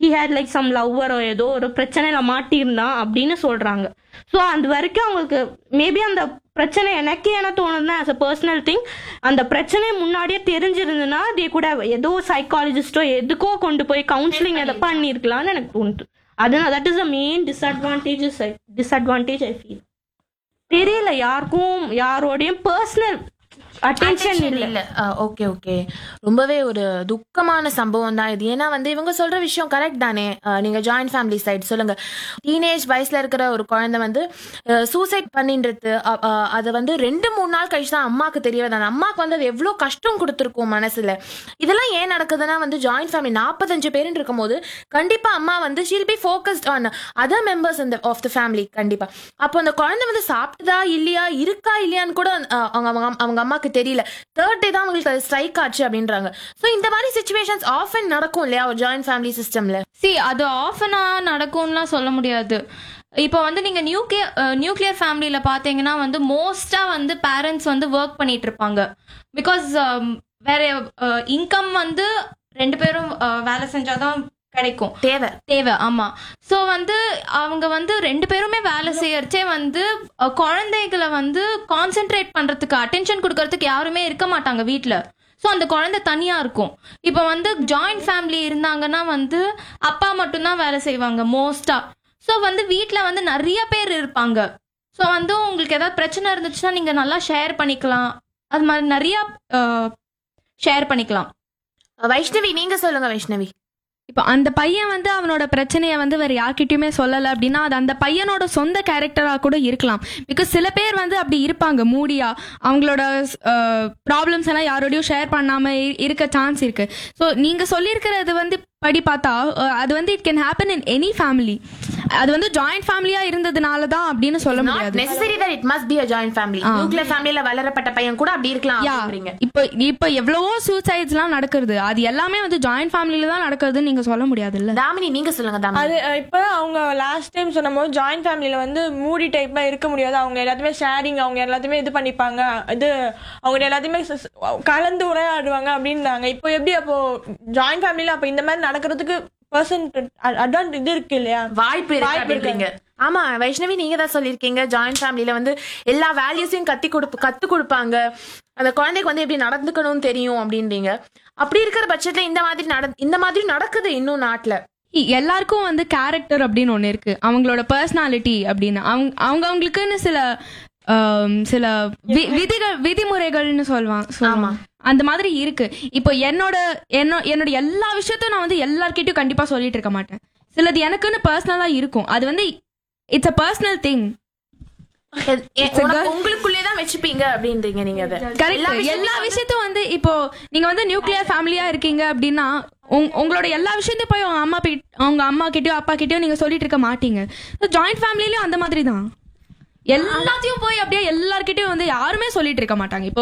He had like some லவ்வரோ ஏதோ ஒரு பிரச்சனையில மாட்டியிருந்தான் அப்படின்னு சொல்றாங்க. ஸோ அது வரைக்கும் அவங்களுக்கு மேபி அந்த பிரச்சனை எனக்கு என்ன தோணுதுன்னா ஆஸ் அ பர்சனல் திங், அந்த பிரச்சனை முன்னாடியே தெரிஞ்சிருந்துன்னா தே கூட ஏதோ சைக்காலஜிஸ்டோ எதுக்கோ கொண்டு போய் கவுன்சிலிங் எதை பண்ணியிருக்கலாம்னு எனக்கு தோணுது. அதனால that is the main disadvantage I feel. தெரியல யாருக்கும் யாரோடையும் பர்சனல் அட்டென்ஷன் இல்ல. ஓகே ஓகே, ரொம்பவே ஒரு துக்கமான சம்பவம் தான் இது. ஏன்னா வந்து இவங்க சொல்ற விஷயம் கரெக்ட் தானே. நீங்க ஜாயிண்ட் ஃபேமிலி சைடு சொல்லுங்க. டீனேஜ் வயசுல இருக்கிற ஒரு குழந்தை வந்து சூசைட் பண்ணின்றது அது வந்து 2-3 நாள் கழிச்சு தான் அம்மாவுக்கு தெரிய வருது. அந்த அம்மாவுக்கு வந்து அது எவ்வளோ கஷ்டம் கொடுத்துருக்கும் மனசுல. இதெல்லாம் ஏன் நடக்குதுன்னா வந்து ஜாயிண்ட் ஃபேமிலி 45 பேருன்னு இருக்கும் போது கண்டிப்பா அம்மா வந்து she'll be focused on other members of the family. கண்டிப்பா அப்போ அந்த குழந்தை வந்து சாப்பிட்டதா இல்லையா இருக்கா இல்லையான்னு கூட அவங்க அம்மாக்கு தெரியல. தேர்ட் டே தான் அவங்களுக்கு அது ஸ்ட்ரைக் ஆச்சு அப்படின்றாங்க. சோ இந்த மாதிரி சிச்சுவேஷன்ஸ் ஆஃபன் நடக்கும் இல்லையா ஒரு ஜாயிண்ட் ஃபேமிலி சிஸ்டம்ல? அது ஆஃபனா நடக்கும்லாம் சொல்ல முடியாது. இப்போ வந்து நீங்க நியூக்ளியர் ஃபேமிலியில பாத்தீங்கன்னா வந்து மோஸ்டா வந்து பேரண்ட்ஸ் வந்து ஒர்க் பண்ணிட்டு இருப்பாங்க. பிகாஸ் வேற இன்கம் வந்து 2 பேரும் வேலை செஞ்சாதான் கிடைக்கும், தேவை. ஆமா. சோ வந்து அவங்க வந்து 2 பேருமே வேலை செய்யறச்சே வந்து குழந்தைகளை வந்து கான்சென்ட்ரேட் பண்றதுக்கு அட்டென்ஷன் கொடுக்கறதுக்கு யாருமே இருக்க மாட்டாங்க வீட்டுல. ஸோ அந்த குழந்தை தனியா இருக்கும். இப்போ வந்து ஜாயிண்ட் ஃபேமிலி இருந்தாங்கன்னா வந்து அப்பா மட்டும்தான் வேலை செய்வாங்க மோஸ்டா. ஸோ வந்து வீட்டில் வந்து நிறைய பேர் இருப்பாங்க. ஸோ வந்து உங்களுக்கு ஏதாவது பிரச்சனை இருந்துச்சுன்னா நீங்க நல்லா ஷேர் பண்ணிக்கலாம். அது மாதிரி நிறைய ஷேர் பண்ணிக்கலாம். வைஷ்ணவி நீங்க சொல்லுங்க. வைஷ்ணவி, இப்போ அந்த பையன் வந்து அவனோட பிரச்சனையை வந்து வேற யார்கிட்டயுமே சொல்லலை அப்படின்னா அது அந்த பையனோட சொந்த கேரக்டராக கூட இருக்கலாம். பிகாஸ் சில பேர் வந்து அப்படி இருப்பாங்க, மூடியா அவங்களோட ப்ராப்ளம்ஸ் எல்லாம் யாரோடையும் ஷேர் பண்ணாம இருக்க சான்ஸ் இருக்கு. ஸோ நீங்க சொல்லியிருக்கிறது வந்து படி பார்த்தா அது வந்து it can happen in any family. அது வந்து ஜாயிண்ட் ஃபேமிலியா இருந்ததுனால தான் அப்படின்னு சொல்ல முடியாது. Necessary that it must B a joint family. Nuclear ஃபேமிலில வளரப்பட்ட பையன் கூட அப்படி இருக்கலாம் அப்படிங்கறீங்க. இப்போ எவ்வளவோ சூசைட்ஸ்லாம் நடக்குது, அது எல்லாமே வந்து ஜாயிண்ட் ஃபேமிலில தான் நடக்குதுன்னு நீங்க சொல்ல முடியாது இல்ல? தாமினி நீங்க சொல்லுங்க. தாமினி, அது இப்போ அவங்க லாஸ்ட் டைம் சொன்னபோது ஜாயிண்ட் ஃபேமிலியில வந்து மூடி டைப்பா இருக்க முடியாது. அவங்க எல்லாத்தையுமே ஷேரிங், அவங்க எல்லாத்தையுமே இது பண்ணிப்பாங்க, இது அவங்க எல்லாத்தையுமே கலந்து உரையாடுவாங்க அப்படின்னாங்க. இப்போ எப்படி அப்போ ஜாயிண்ட் ஃபேமிலியில அப்போ இந்த மாதிரி நடக்கிறதுக்கு இது இருக்கு இல்லையா, வாய்ப்பு இருக்கு. ஆமா வைஷ்ணவி, நீங்க தான் சொல்லிருக்கீங்க ஜாயிண்ட் ஃபேமிலில வந்து எல்லா வேல்யூஸையும் கத்து கொடுப்பாங்க, அந்த குழந்தைக்கு வந்து எப்படி நடந்துக்கணும்னு தெரியும் அப்படின்றீங்க. அப்படி இருக்கிற பட்சத்துல இந்த மாதிரி நடக்குது இன்னும் நாட்டுல. எல்லாருக்கும் வந்து கேரக்டர் அப்படின்னு ஒண்ணு இருக்கு, அவங்களோட பர்சனாலிட்டி அப்படின்னு அவங்களுக்குன்னு சில விதிமுறைகள்னு சொல்லுவாங்க. அந்த மாதிரி இருக்கு. இப்போ என்னோட எல்லா விஷயத்தையும் நான் வந்து எல்லார்கிட்டயும் கண்டிப்பா சொல்லிட்டு இருக்க மாட்டேன். சிலது எனக்குன்னு பர்சனலா இருக்கும். அது வந்து இட்ஸ் a personal thing. உங்களுக்குள்ளேதான் வச்சுப்பீங்க அப்படின்றீங்க நீங்க. எல்லா விஷயத்தையும் வந்து இப்போ நீங்க வந்து நியூக்ளியர் ஃபேமிலியா இருக்கீங்க அப்படின்னா உங்களோட எல்லா விஷயத்தையும் போய் அவங்க அம்மா கிட்டயோ அப்பா கிட்டயோ நீங்க சொல்லிட்டு இருக்க மாட்டீங்க. ஜாயிண்ட் ஃபேமிலிலயும் அந்த மாதிரி தான். எல்லாத்தையும் போய் அப்படியே எல்லார்கிட்டயும் வந்து யாருமே சொல்லிட்டு இருக்க மாட்டாங்க. இப்போ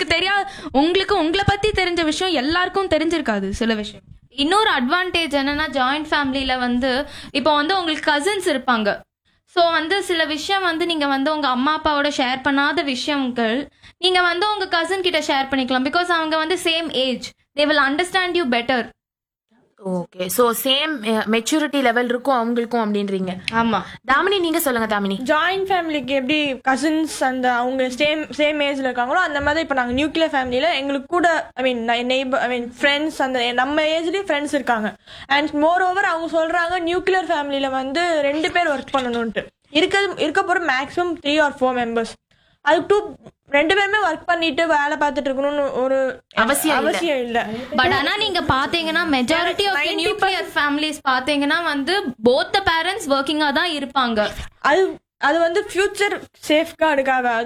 உங்களை பத்தி தெரிஞ்ச விஷயம் எல்லாருக்கும் தெரிஞ்சிருக்காது சில விஷயம். இன்னொரு அட்வான்டேஜ் என்னன்னா ஜாயிண்ட் ஃபேமிலியில வந்து இப்போ வந்து உங்களுக்கு கசின்ஸ் இருப்பாங்க. ஸோ வந்து சில விஷயம் வந்து நீங்க வந்து உங்க அம்மா அப்பாவோட ஷேர் பண்ணாத விஷயங்கள் நீங்க வந்து உங்க கசின் கிட்ட ஷேர் பண்ணிக்கலாம். பிகாஸ் அவங்க வந்து same age, they will understand you better. Okay, so same maturity level இருக்கும் அவங்களுக்கும் அப்படின்றீங்க. ஆமா. தாமினி நீங்க சொல்லுங்க. தாமினி, ஜாயிண்ட் ஃபேமிலிக்கு எப்படி கசின்ஸ் அந்த அவங்க சேம் ஏஜ்ல இருக்காங்களோ அந்த மாதிரி இப்போ நாங்கள் நியூக்ளியர் ஃபேமிலியில எங்களுக்கு கூட ஃப்ரெண்ட்ஸ் அந்த நம்ம ஏஜ்லயும் ஃப்ரெண்ட்ஸ் இருக்காங்க. அண்ட் மோர் ஓவர் அவங்க சொல்றாங்க நியூக்ளியர் ஃபேமிலியில வந்து 2 பேர் ஒர்க் பண்ணணும்ட்டு இருக்க போற மேக்ஸிமம் 3 or 4 மெம்பர்ஸ். அது 2 பேருமே ஒர்க் பண்ணிட்டு வேலை பார்த்துட்டு இருக்கணும்னு ஒரு அவசியம் இல்ல. பட் ஆனா நீங்க பாத்தீங்கன்னா மெஜாரிட்டி ஆஃப் நியூக்ளியர் ஃபேமிலிஸ் பாத்தீங்கன்னா வந்து both the parents working-ஆ தான் இருப்பாங்க. அது வந்து ஃபியூச்சர் சேஃப்கார்டுக்காக. அது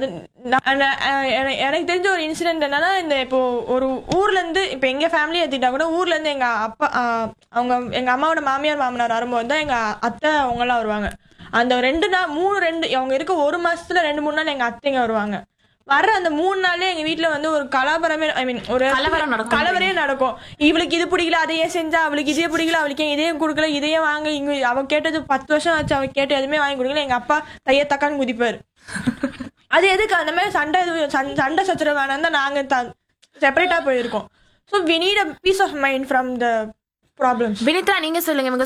எனக்கு தெரிஞ்ச ஒரு இன்சிடென்ட் என்னன்னா, இந்த இப்போ ஒரு ஊர்ல இருந்து இப்போ எங்க ஃபேமிலி எடுத்துக்கிட்டா கூட ஊர்ல இருந்து எங்க அப்பா எங்க அம்மாவோட மாமியார் மாமனார் வரும்போது தான் எங்க அத்தை அவங்க எல்லாம் வருவாங்க. அந்த 2 நாள் அவங்க இருக்க 1 மாசத்துல 2-3 நாள் எங்க அத்தைங்க வருவாங்க. வர்ற அந்த 3 நாள்ல எங்க வீட்டுல வந்து ஒரு கலவரமே ஒரு கலவரே நடக்கும். இவளுக்கு இது பிடிக்கல அதையே செஞ்சா, அவளுக்கு இதே பிடிக்கல அவளுக்கு இதையும் கொடுக்கல, இதையே வாங்க, இங்க அவ கேட்டது 10 வருஷம் ஆச்சு, அவ கேட்டு எதுவுமே வாங்கி கொடுக்கல. எங்க அப்பா தைய தக்கான்னு குதிப்பாரு. அது எதுக்கு அந்த மாதிரி சண்டை சச்சரவு வேணாம் தான் நாங்க செப்பரேட்டா போயிருக்கோம். So we need a peace of mind from the problems. Vinitha நீங்க சொல்லுங்க.